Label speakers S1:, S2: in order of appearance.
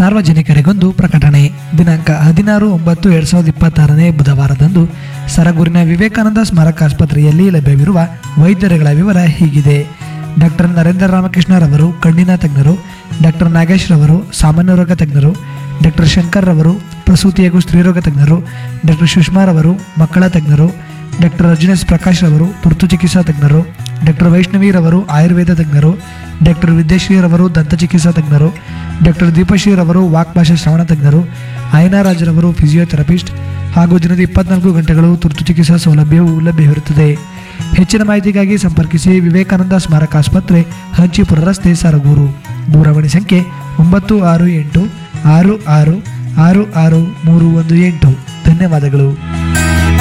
S1: ಸಾರ್ವಜನಿಕರಿಗೊಂದು ಪ್ರಕಟಣೆ. ದಿನಾಂಕ 16/9/2026 ಬುಧವಾರದಂದು ಸರಗೂರಿನ ವಿವೇಕಾನಂದ ಸ್ಮಾರಕ ಆಸ್ಪತ್ರೆಯಲ್ಲಿ ಲಭ್ಯವಿರುವ ವೈದ್ಯರುಗಳ ವಿವರ ಹೀಗಿದೆ. ಡಾಕ್ಟರ್ ನರೇಂದ್ರ ರಾಮಕೃಷ್ಣ ರವರು ಕಣ್ಣಿನ ತಜ್ಞರು, ಡಾಕ್ಟರ್ ನಾಗೇಶ್ ರವರು ಸಾಮಾನ್ಯ ರೋಗ ತಜ್ಞರು, ಡಾಕ್ಟರ್ ಶಂಕರ್ ರವರು ಪ್ರಸೂತಿ ಹಾಗೂ ಸ್ತ್ರೀರೋಗ ತಜ್ಞರು, ಡಾಕ್ಟರ್ ಸುಷ್ಮಾ ರವರು ಮಕ್ಕಳ ತಜ್ಞರು, ಡಾಕ್ಟರ್ ಅರ್ಜುನೇಶ್ ಪ್ರಕಾಶ್ ರವರು ತುರ್ತು ಚಿಕಿತ್ಸಾ ತಜ್ಞರು, ಡಾಕ್ಟರ್ ವೈಷ್ಣವಿ ರವರು ಆಯುರ್ವೇದ ತಜ್ಞರು, ಡಾಕ್ಟರ್ ವಿದ್ಯಾಶ್ರೀ ರವರು ದಂತ ಚಿಕಿತ್ಸಾ ತಜ್ಞರು, ಡಾಕ್ಟರ್ ದೀಪಶ್ರೀ ರವರು ವಾಕ್ಭಾಷಾ ಶ್ರವಣ ತಜ್ಞರು, ಐನಾರಾಜ್ ರವರು ಫಿಸಿಯೋಥೆರಪಿಸ್ಟ್ ಹಾಗೂ ದಿನದ 24 ಗಂಟೆಗಳು ತುರ್ತು ಚಿಕಿತ್ಸಾ ಸೌಲಭ್ಯವು ಲಭ್ಯವಿರುತ್ತದೆ. ಹೆಚ್ಚಿನ ಮಾಹಿತಿಗಾಗಿ ಸಂಪರ್ಕಿಸಿ ವಿವೇಕಾನಂದ ಸ್ಮಾರಕ ಆಸ್ಪತ್ರೆ, ಹಂಚಿಪುರ ರಸ್ತೆ, ಸರಗೂರು. ದೂರವಾಣಿ ಸಂಖ್ಯೆ 968 66 66 318. ಧನ್ಯವಾದಗಳು.